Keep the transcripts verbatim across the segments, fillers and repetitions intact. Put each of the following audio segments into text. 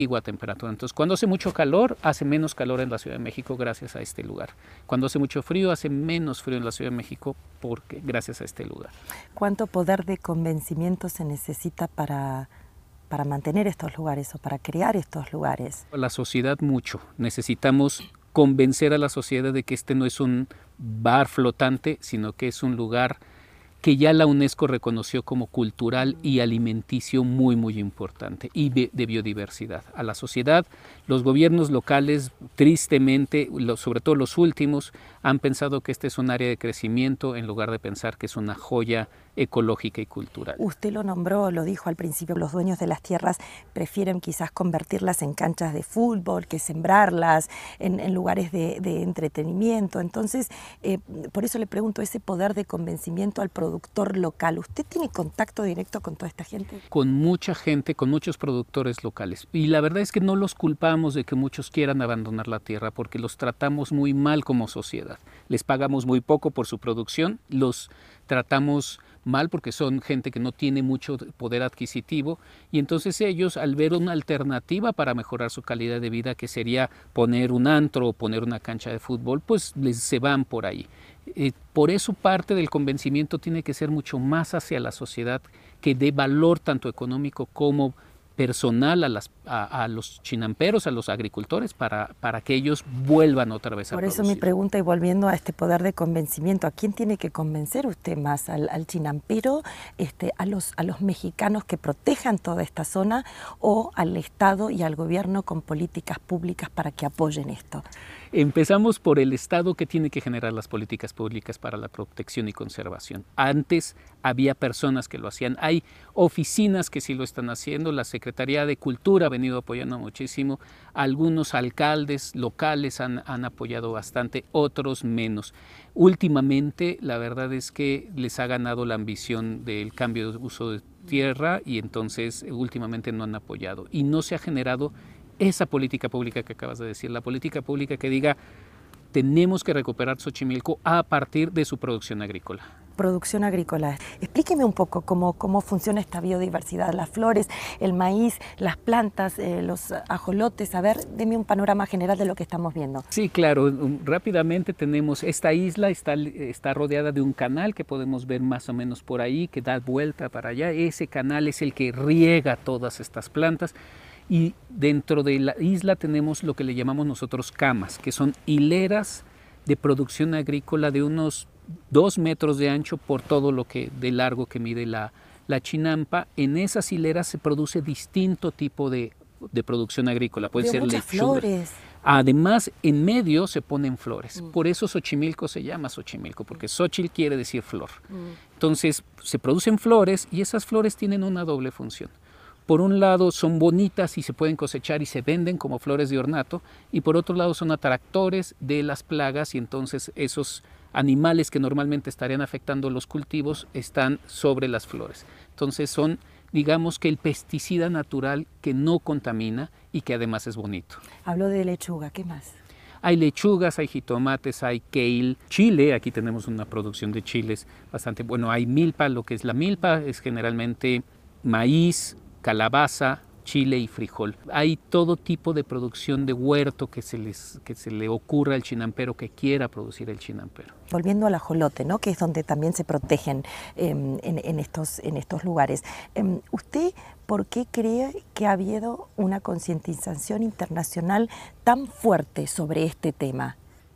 igual temperatura. Entonces, cuando hace mucho calor, hace menos calor en la Ciudad de México gracias a este lugar. Cuando hace mucho frío, hace menos frío en la Ciudad de México porque, gracias a este lugar. ¿Cuánto poder de convencimiento se necesita para, para mantener estos lugares o para crear estos lugares? La sociedad mucho. Necesitamos convencer a la sociedad de que este no es un bar flotante, sino que es un lugar que ya la UNESCO reconoció como cultural y alimenticio muy, muy importante, y de biodiversidad. A la sociedad, los gobiernos locales, tristemente, sobre todo los últimos, han pensado que este es un área de crecimiento en lugar de pensar que es una joya ecológica y cultural. Usted lo nombró, lo dijo al principio, los dueños de las tierras prefieren quizás convertirlas en canchas de fútbol, que sembrarlas en, en lugares de, de entretenimiento. Entonces, eh, por eso le pregunto, ese poder de convencimiento al productor local, ¿usted tiene contacto directo con toda esta gente? Con mucha gente, con muchos productores locales. Y la verdad es que no los culpamos de que muchos quieran abandonar la tierra, porque los tratamos muy mal como sociedad. Les pagamos muy poco por su producción, los tratamos mal porque son gente que no tiene mucho poder adquisitivo, y entonces ellos, al ver una alternativa para mejorar su calidad de vida, que sería poner un antro o poner una cancha de fútbol, pues les, se van por ahí. Eh, por eso parte del convencimiento tiene que ser mucho más hacia la sociedad, que dé valor tanto económico como personal a, las, a, a los chinamperos, a los agricultores, para, para que ellos vuelvan otra vez a Por eso producir. mi pregunta, y volviendo a este poder de convencimiento, ¿a quién tiene que convencer usted más? ¿Al, al chinampero, este, a, los, a los mexicanos que protejan toda esta zona, o al Estado y al gobierno con políticas públicas para que apoyen esto? Empezamos por el Estado, que tiene que generar las políticas públicas para la protección y conservación. Antes había personas que lo hacían, hay oficinas que sí lo están haciendo, la Secretaría de Cultura ha venido apoyando muchísimo, algunos alcaldes locales han, han apoyado bastante, otros menos. Últimamente la verdad es que les ha ganado la ambición del cambio de uso de tierra, y entonces últimamente no han apoyado y no se ha generado esa política pública que acabas de decir, la política pública que diga tenemos que recuperar Xochimilco a partir de su producción agrícola. Producción agrícola. Explíqueme un poco cómo, cómo funciona esta biodiversidad, las flores, el maíz, las plantas, eh, los ajolotes. A ver, deme un panorama general de lo que estamos viendo. Sí, claro. Um, rápidamente tenemos esta isla, está, está rodeada de un canal que podemos ver más o menos por ahí, que da vuelta para allá. Ese canal es el que riega todas estas plantas. Y dentro de la isla tenemos lo que le llamamos nosotros camas, que son hileras de producción agrícola de unos dos metros de ancho por todo lo que de largo que mide la, la chinampa. En esas hileras se produce distinto tipo de, de producción agrícola. Puede Veo ser muchas lechuga. flores. Además, en medio se ponen flores. Mm. Por eso Xochimilco se llama Xochimilco, porque Xochitl quiere decir flor. Mm. Entonces, se producen flores, y esas flores tienen una doble función. Por un lado son bonitas y se pueden cosechar y se venden como flores de ornato, y por otro lado son atractores de las plagas, y entonces esos animales que normalmente estarían afectando los cultivos están sobre las flores. Entonces son, digamos, que el pesticida natural que no contamina y que además es bonito. Hablo de lechuga, ¿qué más? Hay lechugas, hay jitomates, hay kale, chile. Aquí tenemos una producción de chiles bastante bueno. Hay milpa. Lo que es la milpa es generalmente maíz, calabaza, chile y frijol. Hay todo tipo de producción de huerto que se, les, que se le ocurra al chinampero, que quiera producir el chinampero. Volviendo al ajolote, ¿no?, que es donde también se protegen eh, en, en, estos, en estos lugares. Eh, ¿Usted por qué cree que ha habido una concientización internacional tan fuerte sobre este tema?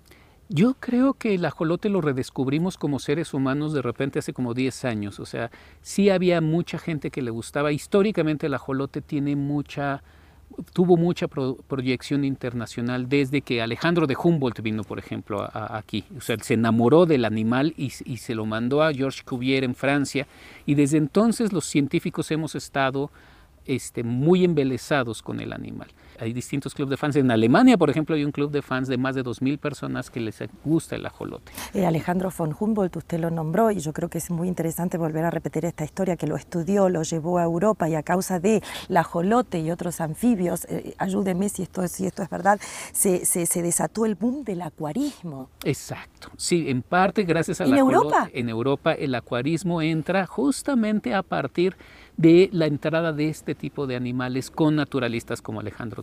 Yo creo que el ajolote lo redescubrimos como seres humanos de repente hace como diez años. O sea, sí había mucha gente que le gustaba. Históricamente el ajolote tiene mucha, tuvo mucha pro, proyección internacional desde que Alejandro de Humboldt vino, por ejemplo, a, a aquí. O sea, se enamoró del animal y, y se lo mandó a Georges Cuvier en Francia. Y desde entonces los científicos hemos estado este, muy embelesados con el animal. Hay distintos clubes de fans. En Alemania, por ejemplo, hay un club de fans de más de dos mil personas que les gusta el ajolote. Eh, Alejandro von Humboldt, usted lo nombró, y yo creo que es muy interesante volver a repetir esta historia, que lo estudió, lo llevó a Europa, y a causa del ajolote y otros anfibios, eh, ayúdeme si esto, si esto es verdad, se, se, se desató el boom del acuarismo. Exacto. Sí, en parte gracias al ¿En ajolote. Europa? En Europa el acuarismo entra justamente a partir de la entrada de este tipo de animales con naturalistas como Alejandro